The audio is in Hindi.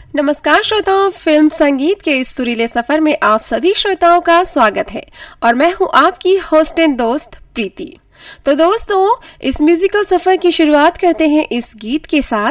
नमस्कार श्रोताओं, फिल्म संगीत के इस सुरीले सफर में आप सभी श्रोताओं का स्वागत है और मैं हूं आपकी होस्ट एंड दोस्त प्रीति। तो दोस्तों, इस म्यूजिकल सफर की शुरुआत करते हैं इस गीत के साथ